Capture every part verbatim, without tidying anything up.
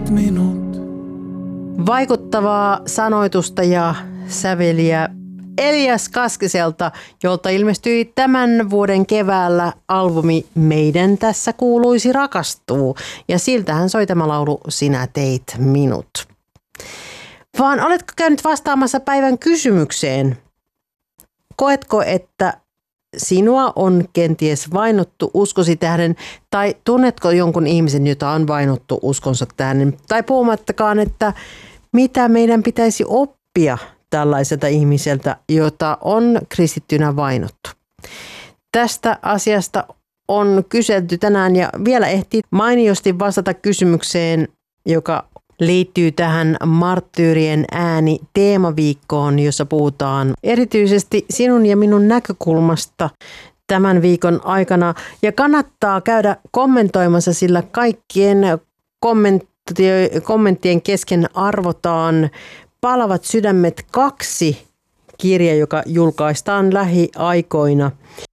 minut. Vaikuttavaa sanoitusta ja säveliä Elias Kaskiselta, jolta ilmestyi tämän vuoden keväällä albumi Meidän tässä kuuluisi rakastuu. Ja siltä hän soi tämä laulu Sinä teit minut. Vaan oletko käynyt vastaamassa päivän kysymykseen? Koetko, että sinua on kenties vainottu uskosi tähden, tai tunnetko jonkun ihmisen, jota on vainottu uskonsa tähden, tai puhumattakaan, että mitä meidän pitäisi oppia tällaiselta ihmiseltä, jota on kristittynä vainottu. Tästä asiasta on kyselty tänään ja vielä ehtii mainiosti vastata kysymykseen, joka liittyy tähän Marttyyrien ääni teemaviikkoon, jossa puhutaan erityisesti sinun ja minun näkökulmasta tämän viikon aikana. Ja kannattaa käydä kommentoimassa, sillä kaikkien kommenttien kesken arvotaan Palavat sydämet kaksi -kirja, joka julkaistaan lähiaikoina.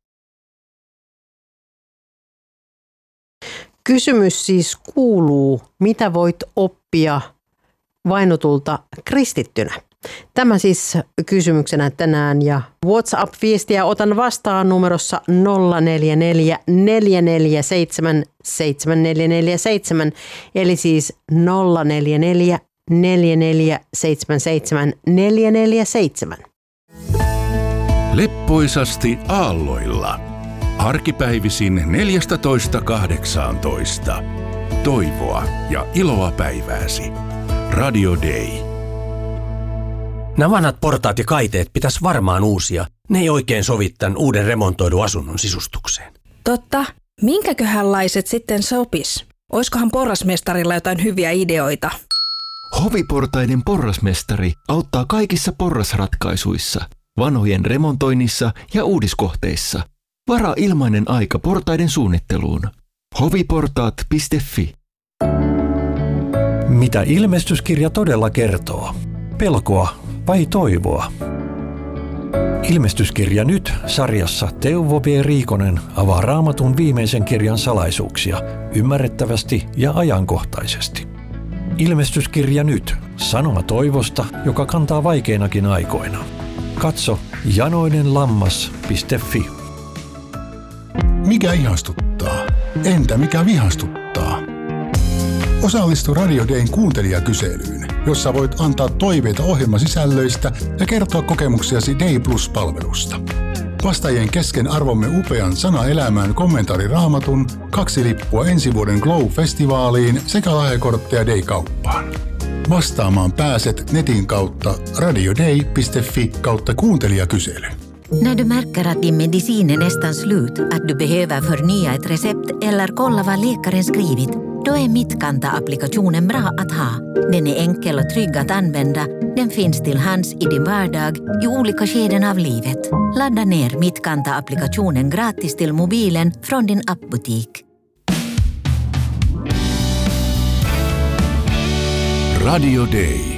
Kysymys siis kuuluu, mitä voit oppia vainotulta kristittynä? Tämä siis kysymyksenä tänään ja WhatsApp-viestiä otan vastaan numerossa nolla neljä neljä neljä neljä seitsemän seitsemän neljä neljä seitsemän eli siis nolla neljä neljä neljä neljä seitsemän seitsemän neljä neljä seitsemän. Leppoisasti aalloilla. Arkipäivisin neljätoista kahdeksantoista. Toivoa ja iloa päivääsi. Radio Day. Nämä vanhat portaat ja kaiteet pitäisi varmaan uusia. Ne ei oikein sovi tämän uuden remontoidun asunnon sisustukseen. Totta. Minkäköhänlaiset sitten sopis? Oiskohan porrasmestarilla jotain hyviä ideoita? Hoviportaiden porrasmestari auttaa kaikissa porrasratkaisuissa, vanhojen remontoinnissa ja uudiskohteissa. Varaa ilmainen aika portaiden suunnitteluun. hoviportaat piste fi. Mitä ilmestyskirja todella kertoo? Pelkoa vai toivoa? Ilmestyskirja nyt -sarjassa Teuvo P. Riikonen avaa Raamatun viimeisen kirjan salaisuuksia ymmärrettävästi ja ajankohtaisesti. Ilmestyskirja nyt -sanoma toivosta, joka kantaa vaikeinakin aikoina. Katso janoinenlammas piste fi. Mikä ihastuttaa? Entä mikä vihastuttaa? Osallistu Radio Dayn kuuntelijakyselyyn, jossa voit antaa toiveita ohjelmasisällöistä ja kertoa kokemuksiasi Day Plus-palvelusta. Vastaajien kesken arvomme upean Sana elämään kommentaari Raamatun, kaksi lippua ensi vuoden Glow-festivaaliin sekä lahjakortteja Day-kauppaan. Vastaamaan pääset netin kautta radioday piste fi kautta kuuntelijakysely. När du märker att din medicin är nästan slut, att du behöver förnya ett recept eller kolla vad läkaren skrivit, då är Mittkanta-applikationen bra att ha. Den är enkel och trygg att använda. Den finns till hands i din vardag i olika skeden av livet. Ladda ner Mittkanta-applikationen gratis till mobilen från din appbutik. Radio Day.